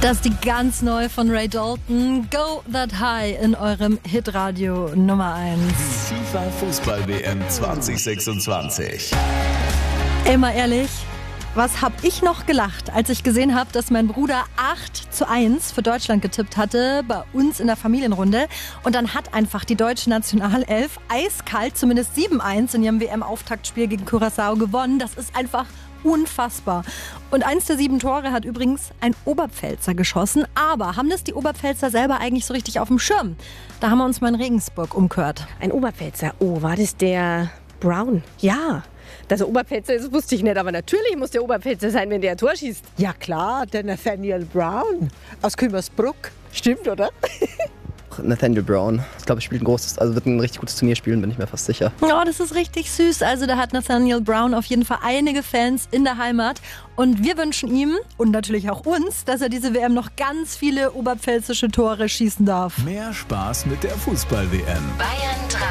Das ist die ganz neu von Ray Dalton. Go That High in eurem Hitradio Nummer 1. FIFA Fußball-WM 2026. Ey, mal ehrlich, was hab ich noch gelacht, als ich gesehen habe, dass mein Bruder 8:1 für Deutschland getippt hatte, bei uns in der Familienrunde. Und dann hat einfach die deutsche Nationalelf eiskalt zumindest 7:1 in ihrem WM-Auftaktspiel gegen Curaçao gewonnen. Das ist einfach unfassbar. Und eins der 7 Tore hat übrigens ein Oberpfälzer geschossen. Aber haben das die Oberpfälzer selber eigentlich so richtig auf dem Schirm? Da haben wir uns mal in Regensburg umgehört. Ein Oberpfälzer. Oh, war das der Brown? Ja. Dass er Oberpfälzer ist, wusste ich nicht. Aber natürlich muss der Oberpfälzer sein, wenn der ein Tor schießt. Ja klar, der Nathaniel Brown aus Kümmersbruck. Stimmt, oder? Nathaniel Brown. Ich glaube, wird ein richtig gutes Turnier spielen, bin ich mir fast sicher. Oh, das ist richtig süß. Also da hat Nathaniel Brown auf jeden Fall einige Fans in der Heimat. Und wir wünschen ihm und natürlich auch uns, dass er diese WM noch ganz viele oberpfälzische Tore schießen darf. Mehr Spaß mit der Fußball-WM. Bayern 3.